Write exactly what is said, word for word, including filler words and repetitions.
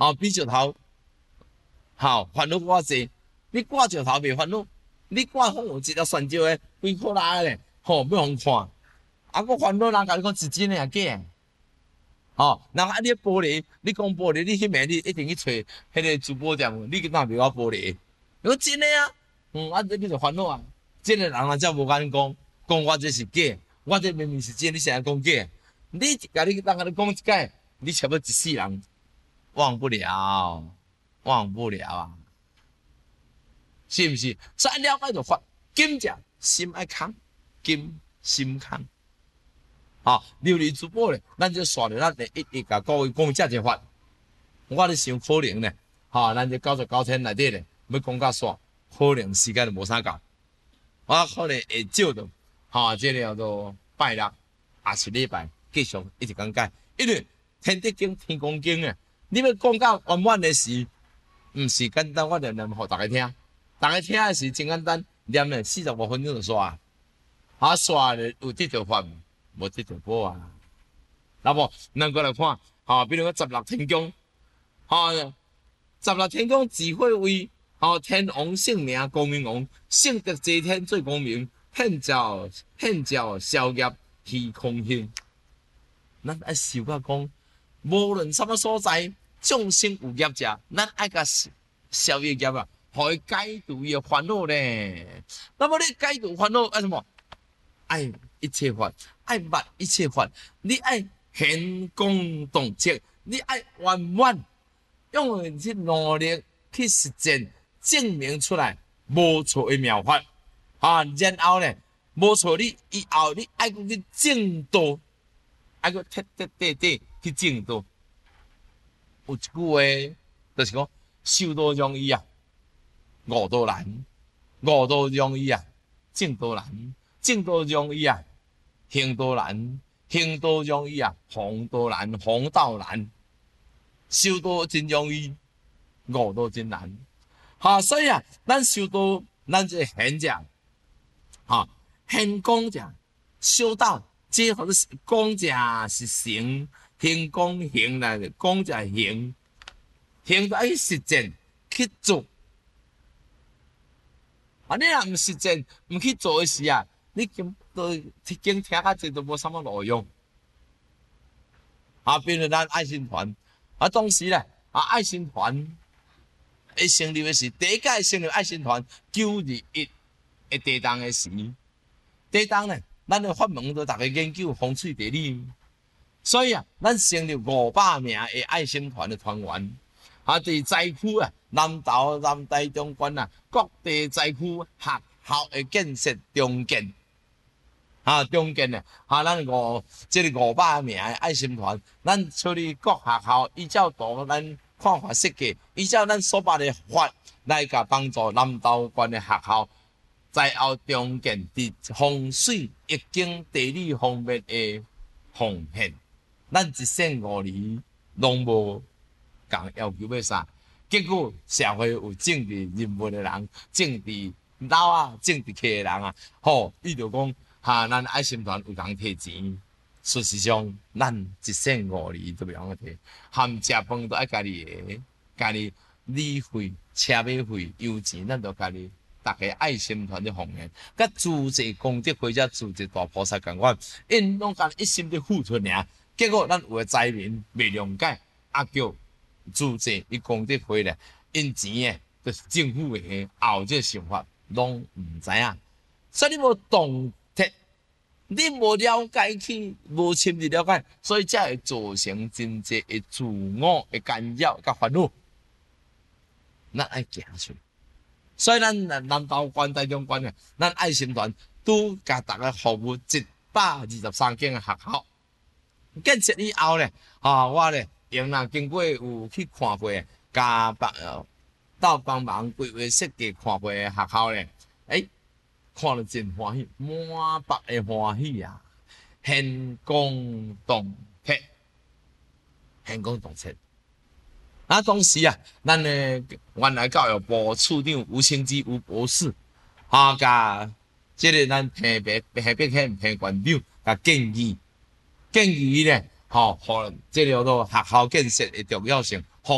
好比石头，好烦恼偌济，你挂石头袂烦恼，你挂好有一条船石的，规箍拉咧，吼要互看，啊，我烦恼人甲你讲是真诶啊假诶？吼，人啊你玻璃，你讲玻璃，你迄暝你一定去找迄个珠宝店，你哪袂我玻璃？你讲真诶啊，嗯，啊你就烦恼啊，真诶人啊才无甲你讲，讲我这是假，我这明明是真，你现在讲假，你甲你人甲你讲一解，你差不多一世人忘不了，忘不了啊，是不是？所以了解就发，金者心爱空，金心空。啊，琉璃珠宝咧，咱就刷着咱咧一一甲各位讲遮一法，我咧想可能咧，哈，咱这九十九天内底咧，要讲甲煞，可能时间就无啥够，我可能会少着，哈，这个叫做拜六，也是礼拜，继续一直讲解，因为天地经、天公经诶，你要讲到圆满诶事，毋是简单，我就念互大家听，大家听诶是真简单，念咧四十五分钟就煞，啊煞咧有得着法。无这条波啊，那么咱过来看，哈，比如讲十六天宫，哈，十六天宫智慧为，哈，天王圣名光明王，圣德齐天最光明，现照现照消业虚空性。咱爱想甲讲，无论什么所在，众生有业者，咱爱甲消业业啊，互伊解除伊烦恼咧。那么你解除烦恼爱什么？爱一切法。爱捌一切法，你爱显功动切，你爱圆满，用去努力去实践，证明出来无错的妙法。啊，然后咧，无错你以后你爱去去正道，爱去彻彻底底去正道。有一句话就是讲，修道容易啊，悟道难；悟道容易啊，正道难；正道容易啊。行道难，行道容易啊；弘道难，弘道难。修道真容易，悟道真难。哈、啊，所以啊，咱修道，咱这贤者，哈，贤讲者，修道，这或者是讲者是行，行讲行来，讲者行，行就爱实践去做。啊，你若唔实践，唔去做的时啊，你根都听听下这都无什么路用。啊，比如咱爱心团，啊，当时咧，啊，爱心团一成立的是第一届成立爱心团九二一的地动的时，地动咧，咱的法门都大家研究风水地理，所以啊，咱成立五百名的爱心团的团员，啊，伫灾区啊，南投、南台、中关啊，各地灾区学校的建设重建。啊，中建咧，哈，咱五即个五百名的爱心团，咱处理各学校，依照图咱看法设计，依照咱所捌的法来甲帮助南投县的学校，在后重建伫风水、易经、地理方面的奉献，咱一省五厘拢无共要求要啥，结果社会有政治人物的人，政治老啊，政治客的人啊，吼，伊就讲。哈，咱爱心团有人摕钱，事实上，咱一省五厘都袂用摕，含食饭都爱家己的，家己旅费、车马费、油钱，咱都家己。大家爱心团的奉献，甲组织功德或者组织大菩萨共款，因拢干一心的付出尔。结果咱有的灾民未谅解，啊叫组织伊功德回来，因钱诶，就是政府的后这想法拢毋知影，所以你无动。你无了解去，无深入了解，所以才会造成真济的自我的干扰甲烦恼。咱爱行出，所以咱南投县、台中县嘅，咱爱心团都甲大家服务一百二十三间嘅学校。建设以后咧，啊，我咧用啦，经过有去看过，甲帮到帮忙规划设计看过嘅学校咧，诶、欸。看了真欢喜，满腹的欢喜啊！显光动魄，显光动魄。啊，当时啊，咱的原来教育部处长吴清基吴博士，啊，甲即个咱平北平北县平县长，甲建议建议咧，吼、哦，互即个叫做学校建设的重要性，